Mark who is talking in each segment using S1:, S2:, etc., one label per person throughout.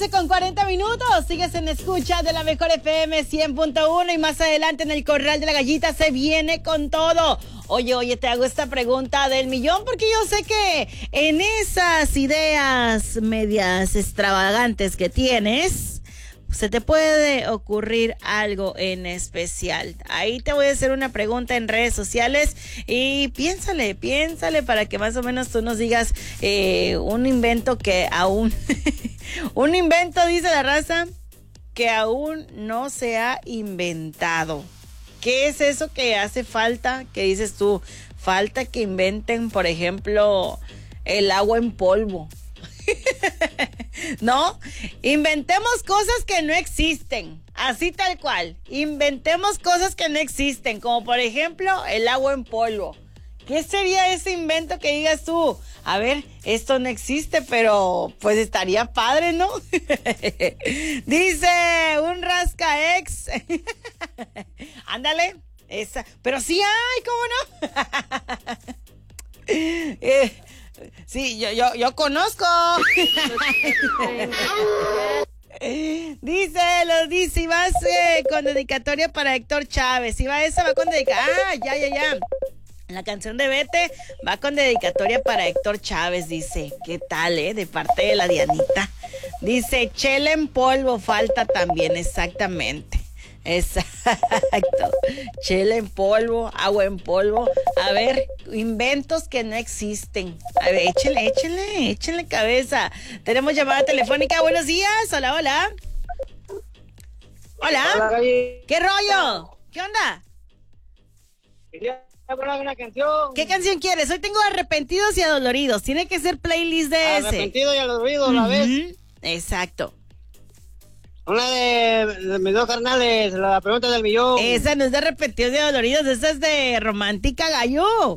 S1: 11:40. Sigues en escucha de la mejor FM 100.1 y más adelante en el Corral de la Gallita se viene con todo. Oye, te hago esta pregunta del millón porque yo sé que en esas ideas medias extravagantes que tienes, se te puede ocurrir algo en especial. Ahí te voy a hacer una pregunta en redes sociales y piénsale para que más o menos tú nos digas un invento que aún, un invento, dice la raza, que aún no se ha inventado. ¿Qué es eso que hace falta? ¿Qué dices tú? Falta que inventen, por ejemplo, el agua en polvo. No, inventemos cosas que no existen, así tal cual. Inventemos cosas que no existen, como por ejemplo el agua en polvo. ¿Qué sería ese invento que digas tú? A ver, esto no existe, pero pues estaría padre, ¿no? Dice un rascaex. Ándale, esa. Pero sí hay, ¿cómo no? Sí, yo conozco. Dice, si vas con dedicatoria para Héctor Chávez. Si va esa, va con dedicatoria. Ya. La canción de Vete va con dedicatoria para Héctor Chávez, dice. ¿Qué tal, de parte de la Dianita? Dice, chela en polvo falta también, exactamente. Exacto. Chela en polvo, agua en polvo. A ver, inventos que no existen. A ver, échenle cabeza. Tenemos llamada telefónica. Buenos días. Hola.
S2: Hola.
S1: ¿Qué rollo? ¿Qué onda?
S2: Quería poner una canción.
S1: ¿Qué canción quieres? Hoy tengo Arrepentidos y Adoloridos. Tiene que ser playlist de ese.
S2: Arrepentido y Adolorido, ¿la ves?
S1: Exacto.
S2: Una de mis dos carnales, la pregunta del millón.
S1: Esa no es de Arrepentidos y Adoloridos, esa es de Romántica Gallo.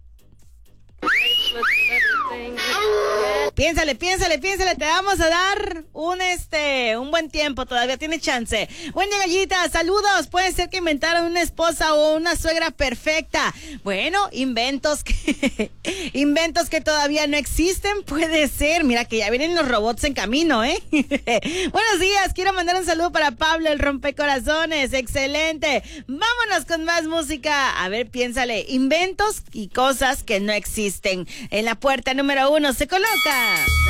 S1: Piénsale, te vamos a dar un buen tiempo, todavía tiene chance. Buen día, Gallita, saludos. Puede ser que inventaron una esposa o una suegra perfecta. Bueno, inventos que todavía no existen, puede ser. Mira que ya vienen los robots en camino, Buenos días, quiero mandar un saludo para Pablo, el rompecorazones, excelente. Vámonos con más música. A ver, piénsale, inventos y cosas que no existen. En la puerta número 1 se coloca